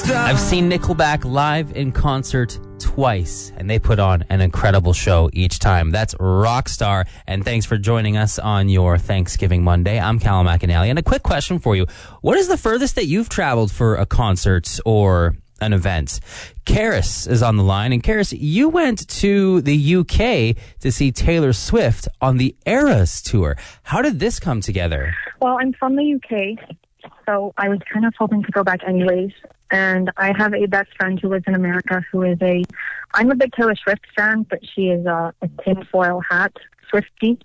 I've seen Nickelback live in concert twice, and they put on an incredible show each time. That's Rockstar, and thanks for joining us on your Thanksgiving Monday. I'm Callum McAnally, and a quick question for you. What is the furthest that you've traveled for a concert or an event? Karis is on the line, and Karis, you went to the UK to see Taylor Swift on the Eras tour. How did this come together? Well, I'm from the UK, so I was kind of hoping to go back anyways. And I have a best friend who lives in America who is I'm a big Taylor Swift fan, but she is a tinfoil hat Swiftie,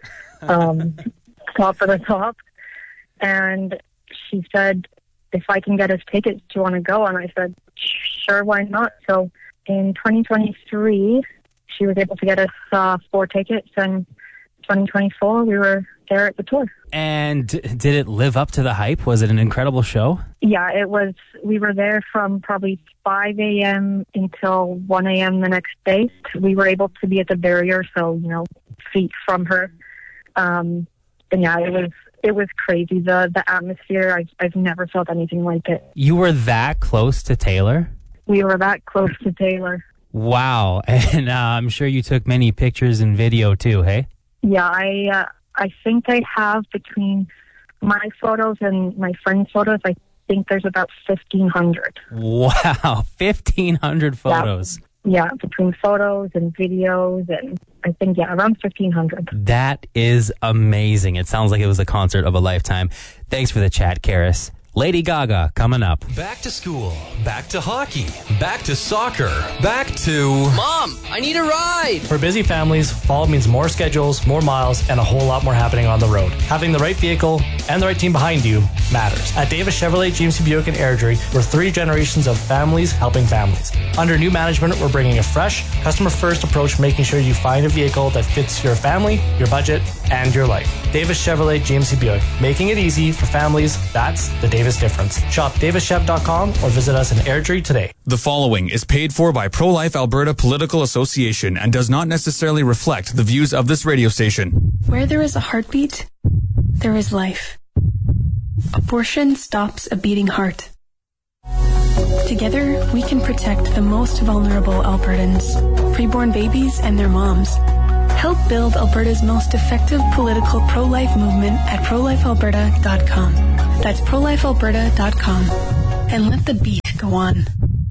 top for the top. And she said, if I can get us tickets, do you want to go? And I said, sure, why not? So in 2023, she was able to get us 4 tickets, and 2024, we were there at the tour. And did it live up to the hype? Was it an incredible show? Yeah, it was. We were there from probably 5 a.m. until 1 a.m. the next day. We were able to be at the barrier, so, feet from her. And yeah, it was crazy. The atmosphere, I've never felt anything like it. You were that close to Taylor? We were that close to Taylor. Wow. And I'm sure you took many pictures and video too, hey? Yeah, I think I have, between my photos and my friend's photos, I think there's about 1,500. Wow, 1,500 photos. Yeah, between photos and videos, and I think, around 1,500. That is amazing. It sounds like it was a concert of a lifetime. Thanks for the chat, Karis. Lady Gaga coming up. Back to school, back to hockey, back to soccer, back to... Mom, I need a ride! For busy families, fall means more schedules, more miles, and a whole lot more happening on the road. Having the right vehicle and the right team behind you matters. At Davis Chevrolet, GMC Buick, and Airdrie, we're 3 generations of families helping families. Under new management, we're bringing a fresh, customer-first approach, making sure you find a vehicle that fits your family, your budget, and your life. Davis Chevrolet, GMC Buick. Making it easy for families, that's the Davis difference. Shop davischev.com or visit us in Airdrie today. The following is paid for by Pro-Life Alberta Political Association and does not necessarily reflect the views of this radio station. Where there is a heartbeat, there is life. Abortion stops a beating heart. Together, we can protect the most vulnerable Albertans, preborn babies and their moms. Help build Alberta's most effective political pro-life movement at prolifealberta.com. That's prolifealberta.com. And let the beat go on.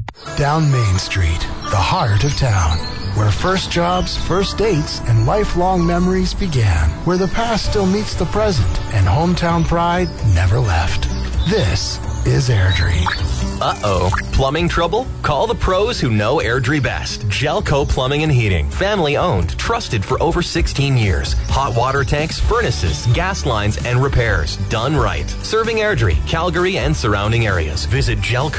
Down Main Street, the heart of town, where first jobs, first dates, and lifelong memories began, where the past still meets the present and hometown pride never left. This is Airdrie. Uh-oh. Plumbing trouble? Call the pros who know Airdrie best. Gelco Plumbing and Heating. Family owned, trusted for over 16 years. Hot water tanks, furnaces, gas lines, and repairs. Done right. Serving Airdrie, Calgary, and surrounding areas. Visit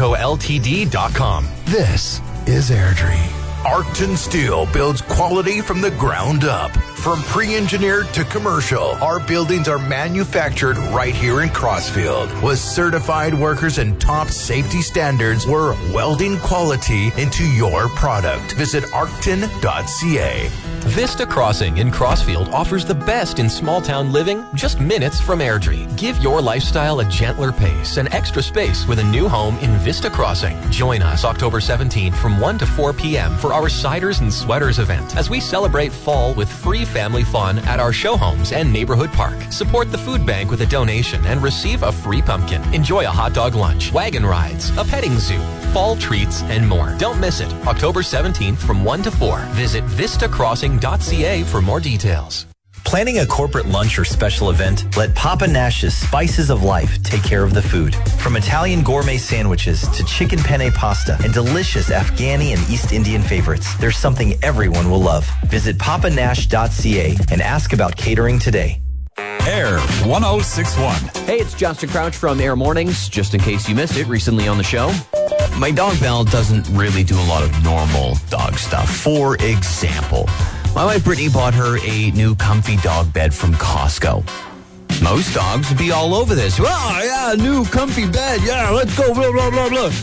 gelcoltd.com. This is Airdrie. Arcton Steel builds quality from the ground up. From pre-engineered to commercial, our buildings are manufactured right here in Crossfield. With certified workers and top safety standards, we're welding quality into your product. Visit arcton.ca. Vista Crossing in Crossfield offers the best in small-town living, just minutes from Airdrie. Give your lifestyle a gentler pace and extra space with a new home in Vista Crossing. Join us October 17th from 1 to 4 p.m. for our Ciders and Sweaters event as we celebrate fall with free family fun at our show homes and neighborhood park. Support the food bank with a donation and receive a free pumpkin. Enjoy a hot dog lunch, wagon rides, a petting zoo, fall treats, and more. Don't miss it. October 17th from 1 to 4. Visit vistacrossing.ca for more details. Planning a corporate lunch or special event? Let Papa Nash's Spices of Life take care of the food. From Italian gourmet sandwiches to chicken penne pasta and delicious Afghani and East Indian favorites, there's something everyone will love. Visit papanash.ca and ask about catering today. Air 1061. Hey, it's Justin Crouch from Air Mornings. Just in case you missed it recently on the show, my dog Belle doesn't really do a lot of normal dog stuff. For example, my wife Brittany bought her a new comfy dog bed from Costco. Most dogs would be all over this. Oh, yeah, new comfy bed. Yeah, let's go, blah, blah, blah, blah.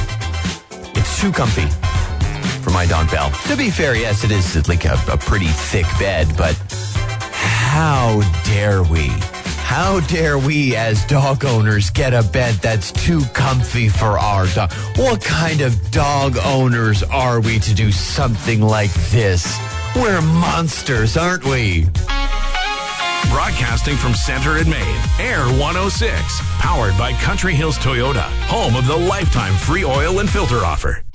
It's too comfy for my dog Belle. To be fair, yes, it is like a pretty thick bed, but how dare we? How dare we as dog owners get a bed that's too comfy for our dog? What kind of dog owners are we to do something like this? We're monsters, aren't we? Broadcasting from Center in Maine, Air 106, powered by Country Hills Toyota, home of the lifetime free oil and filter offer.